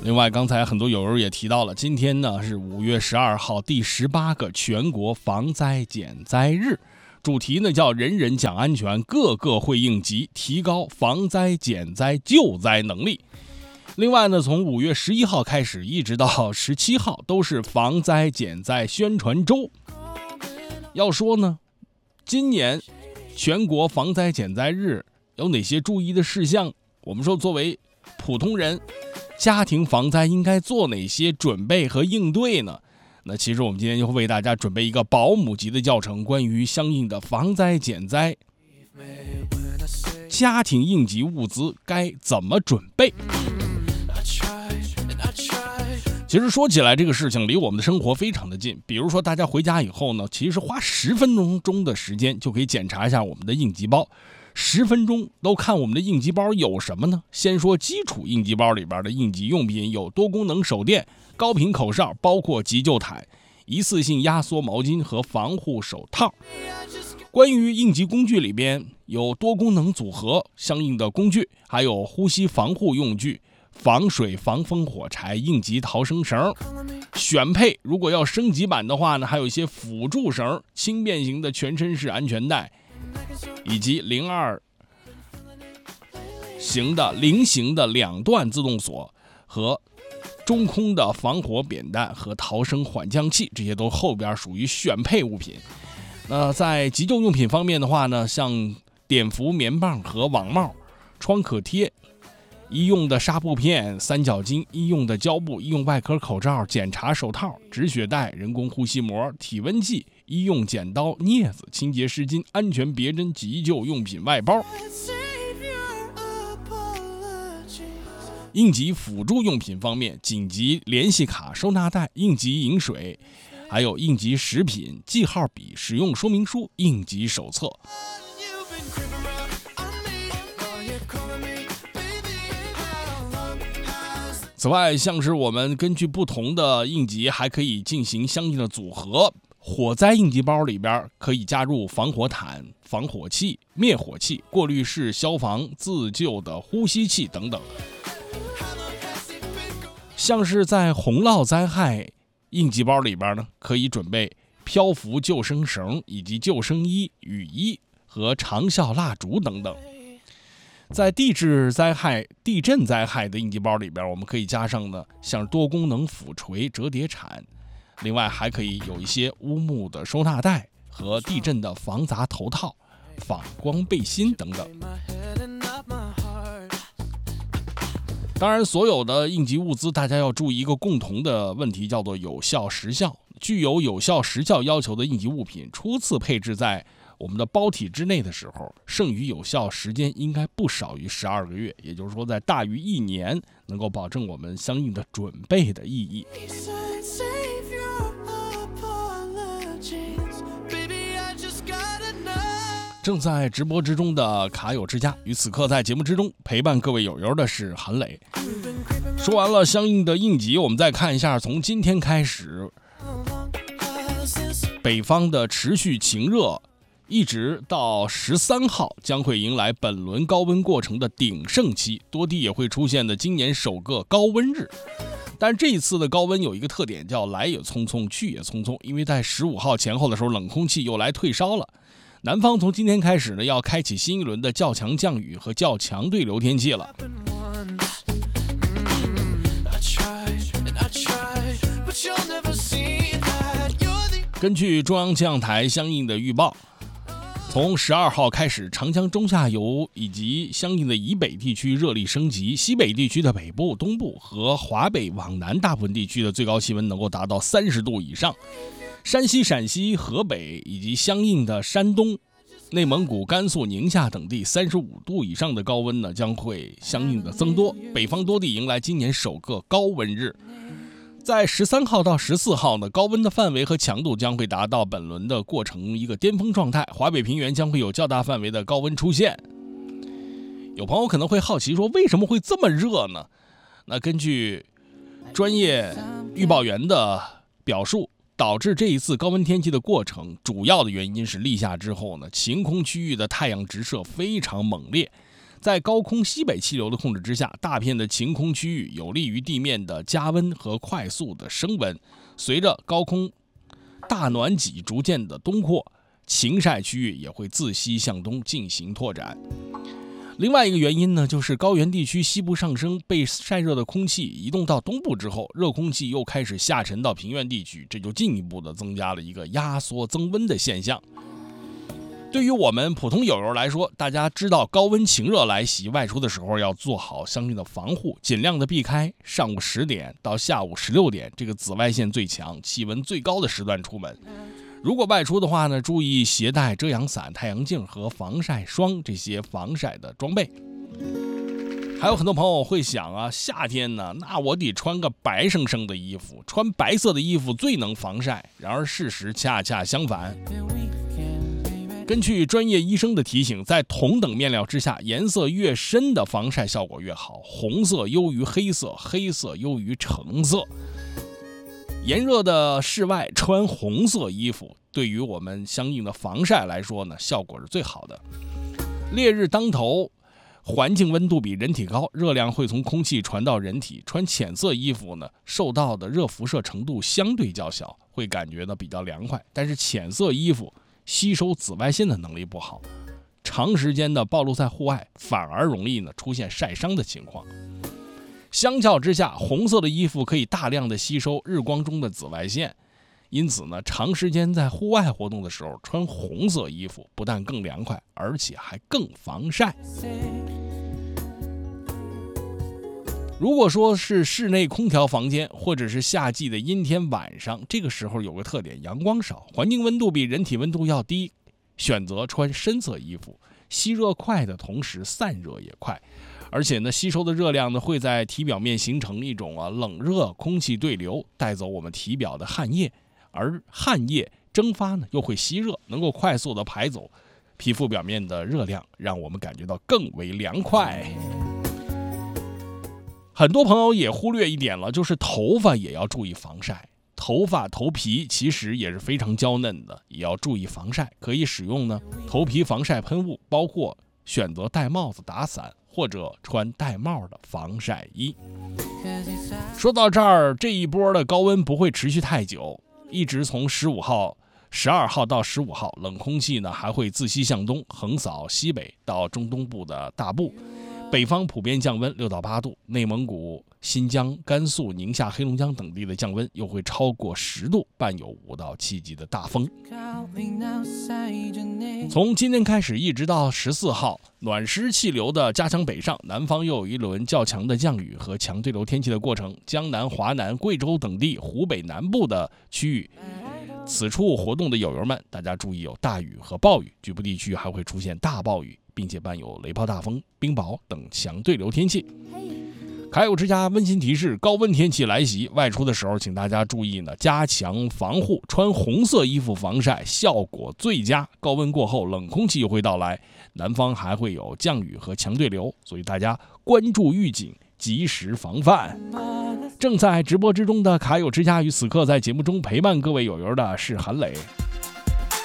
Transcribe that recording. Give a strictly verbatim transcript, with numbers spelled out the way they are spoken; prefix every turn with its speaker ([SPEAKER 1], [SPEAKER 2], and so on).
[SPEAKER 1] 另外，刚才很多友友也提到了，今天呢是五月十二号，第十八个全国防灾减灾日，主题呢叫人人讲安全，个个会应急，提高防灾减灾救灾能力。另外呢，从五月十一号开始，一直到十七号，都是防灾减灾宣传周。要说呢，今年全国防灾减灾日有哪些注意的事项？我们说，作为普通人，家庭防灾应该做哪些准备和应对呢？那其实我们今天就会为大家准备一个保姆级的教程，关于相应的防灾减灾家庭应急物资该怎么准备。其实说起来，这个事情离我们的生活非常的近。比如说，大家回家以后呢，其实花十分钟钟的时间就可以检查一下我们的应急包。十分钟都看我们的应急包有什么呢？先说基础应急包里边的应急用品有多功能手电、高频口哨，包括急救毯、一次性压缩毛巾和防护手套。关于应急工具里边有多功能组合相应的工具，还有呼吸防护用具、防水防风火柴、应急逃生绳。选配如果要升级版的话呢，还有一些辅助绳、轻便型的全身式安全带，以及零二型的菱形的两段自动锁和中空的防火扁担和逃生缓降器，这些都后边属于选配物品。那在急救用品方面的话呢，像碘伏棉棒和网帽、创可贴、医用的纱布片、三角巾、医用的胶布、医用外科口罩、检查手套、止血带、人工呼吸膜、体温计、医用剪刀、镊子、清洁湿巾、安全别针、急救用品外包。应急辅助用品方面，紧急联系卡、收纳袋、应急饮水，还有应急食品、记号笔、使用说明书、应急手册。此外，像是我们根据不同的应急还可以进行相应的组合。火灾应急包里边可以加入防火毯、防火器、灭火器、过滤式消防自救的呼吸器等等。像是在洪涝灾害应急包里边呢，可以准备漂浮救生绳以及救生衣、雨衣和长效蜡烛等等。在地质灾害、地震灾害的应急包里边，我们可以加上呢，像多功能斧锤、折叠铲，另外还可以有一些乌木的收纳袋和地震的防砸头套、反光背心等等。当然，所有的应急物资，大家要注意一个共同的问题，叫做有效时效。具有有效时效要求的应急物品，初次配置在我们的包体之内的时候，剩余有效时间应该不少于十二个月，也就是说，在大于一年，能够保证我们相应的准备的意义。正在直播之中的卡友之家，与此刻在节目之中陪伴各位友友的是韩磊。说完了相应的应急，我们再看一下，从今天开始，北方的持续晴热，一直到十三号将会迎来本轮高温过程的鼎盛期，多地也会出现的今年首个高温日。但这一次的高温有一个特点，叫来也匆匆去也匆匆，因为在十五号前后的时候，冷空气又来退烧了。南方从今天开始呢，要开启新一轮的较强降雨和较强对流天气了。根据中央气象台相应的预报，从十二号开始，长江中下游以及相应的以北地区热力升级，西北地区的北部、东部和华北往南大部分地区的最高气温能够达到三十度以上。山西、陕西、河北以及相应的山东、内蒙古、甘肃、宁夏等地三十五度以上的高温呢，将会相应的增多。北方多地迎来今年首个高温日。在十三号到十四号呢，高温的范围和强度将会达到本轮的过程一个巅峰状态，华北平原将会有较大范围的高温出现。有朋友可能会好奇说，为什么会这么热呢？那根据专业预报员的表述，导致这一次高温天气的过程，主要的原因是立夏之后呢，晴空区域的太阳直射非常猛烈， 在高空西北气流的控制之下，大片的晴空区域有利于地面的加温和快速的升温。随着高空大暖脊逐渐的东扩，晴晒区域也会自西向东进行拓展。另外一个原因呢，就是高原地区西部上升，被晒热的空气移动到东部之后，热空气又开始下沉到平原地区，这就进一步的增加了一个压缩增温的现象。对于我们普通友友来说，大家知道高温晴热来袭，外出的时候要做好相应的防护，尽量的避开上午十点到下午十六点这个紫外线最强、气温最高的时段出门。如果外出的话呢，注意携带遮阳伞、太阳镜和防晒霜这些防晒的装备。还有很多朋友会想啊，夏天呢，那我得穿个白生生的衣服，穿白色的衣服最能防晒。然而事实恰恰相反。根据专业医生的提醒，在同等面料之下，颜色越深的防晒效果越好，红色优于黑色，黑色优于橙色。炎热的室外穿红色衣服，对于我们相应的防晒来说呢，效果是最好的。烈日当头，环境温度比人体高，热量会从空气传到人体。穿浅色衣服呢，受到的热辐射程度相对较小，会感觉到比较凉快。但是浅色衣服吸收紫外线的能力不好，长时间的暴露在户外，反而容易呢出现晒伤的情况。相较之下，红色的衣服可以大量的吸收日光中的紫外线，因此呢，长时间在户外活动的时候穿红色衣服，不但更凉快，而且还更防晒。如果说是室内空调房间，或者是夏季的阴天晚上，这个时候有个特点，阳光少，环境温度比人体温度要低，选择穿深色衣服，吸热快的同时散热也快。而且呢，吸收的热量呢会在体表面形成一种啊冷热空气对流，带走我们体表的汗液，而汗液蒸发呢又会吸热，能够快速的排走皮肤表面的热量，让我们感觉到更为凉快。很多朋友也忽略一点了，就是头发也要注意防晒。头发头皮其实也是非常娇嫩的，也要注意防晒。可以使用呢头皮防晒喷雾，包括选择戴帽子打伞，或者穿戴帽的防晒衣。说到这儿，这一波的高温不会持续太久，一直从十五号、十二号到十五号，冷空气呢还会自西向东横扫西北到中东部的大部。北方普遍降温六到八度，内蒙古、新疆、甘肃、宁夏、黑龙江等地的降温又会超过十度，伴有五到七级的大风。从今天开始一直到十四号，暖湿气流的加强北上，南方又有一轮较强的降雨和强对流天气的过程。江南、华南、贵州等地、湖北南部的区域，此处活动的友友们，大家注意有大雨和暴雨，局部地区还会出现大暴雨，并且伴有雷暴大风、冰雹等强对流天气。凯友之家温馨提示：高温天气来袭，外出的时候请大家注意呢，加强防护，穿红色衣服防晒效果最佳。高温过后，冷空气又会到来，南方还会有降雨和强对流，所以大家关注预警，及时防范。正在直播之中的凯友之家，与此刻在节目中陪伴各位友友的是韩磊。